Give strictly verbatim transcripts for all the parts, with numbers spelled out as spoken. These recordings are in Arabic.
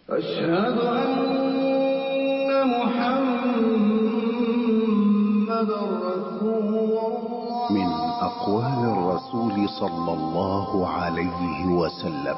أشهد أن محمدًا رسول الله. من أقوال الرسول صلى الله عليه وسلم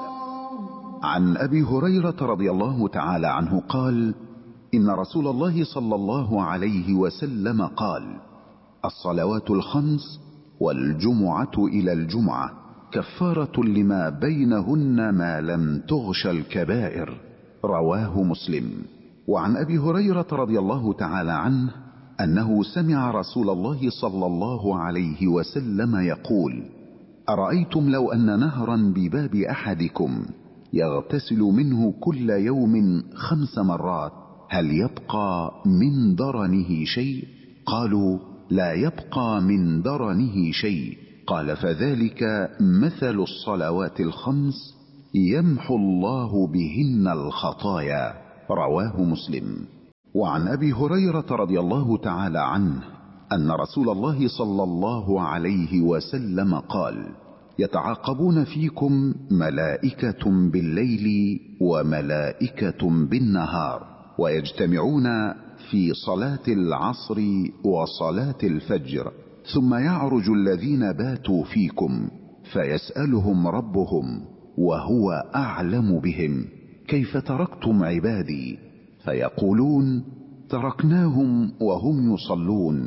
عن أبي هريرة رضي الله تعالى عنه قال: إن رسول الله صلى الله عليه وسلم قال: الصلوات الخمس والجمعة إلى الجمعة كفارة لما بينهن ما لم تغش الكبائر. رواه مسلم. وعن أبي هريرة رضي الله تعالى عنه أنه سمع رسول الله صلى الله عليه وسلم يقول: أرأيتم لو أن نهرا بباب أحدكم يغتسل منه كل يوم خمس مرات هل يبقى من درنه شيء؟ قالوا: لا يبقى من درنه شيء. قال: فذلك مثل الصلوات الخمس يمحو الله بهن الخطايا. رواه مسلم. وعن أبي هريرة رضي الله تعالى عنه أن رسول الله صلى الله عليه وسلم قال: يتعاقبون فيكم ملائكة بالليل وملائكة بالنهار، ويجتمعون في صلاة العصر وصلاة الفجر، ثم يعرج الذين باتوا فيكم فيسألهم ربهم وهو أعلم بهم: كيف تركتم عبادي؟ فيقولون: تركناهم وهم يصلون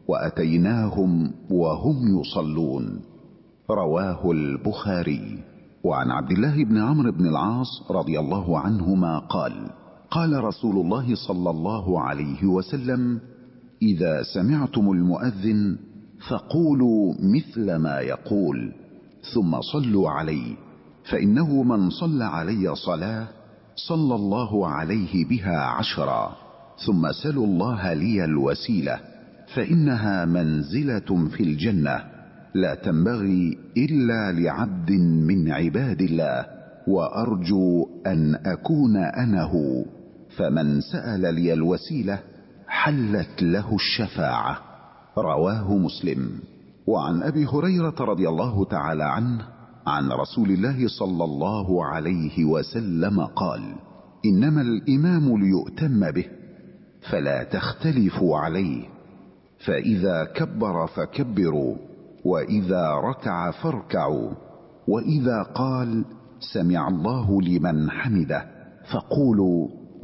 وأتيناهم وهم يصلون. رواه البخاري. وعن عبد الله بن عمرو بن العاص رضي الله عنهما قال: قال رسول الله صلى الله عليه وسلم: إذا سمعتم المؤذن فقولوا مثل ما يقول ثم صلوا عليه، فإنه من صلى علي صلاة صلى الله عليه بها عشرا، ثم سلوا الله لي الوسيلة فإنها منزلة في الجنة لا تنبغي إلا لعبد من عباد الله، وأرجو أن أكون أنا هو، فمن سأل لي الوسيلة حلت له الشفاعة. رواه مسلم. وعن أبي هريرة رضي الله تعالى عنه عن رسول الله صلى الله عليه وسلم قال: إنما الإمام ليؤتم به فلا تختلفوا عليه، فإذا كبر فكبروا، وإذا ركع فاركعوا، وإذا قال سمع الله لمن حمده فقولوا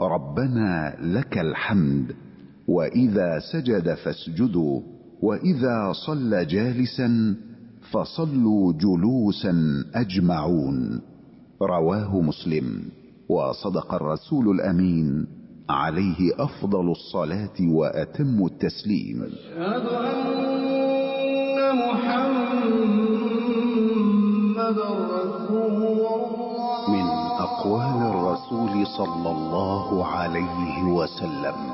ربنا لك الحمد، وإذا سجد فاسجدوا، وإذا صلى جالسا فصلوا جلوسا أجمعون. رواه مسلم. وصدق الرسول الأمين عليه أفضل الصلاة وأتم التسليم. أشهد أن محمدًا رسول الله. من أقوال الرسول صلى الله عليه وسلم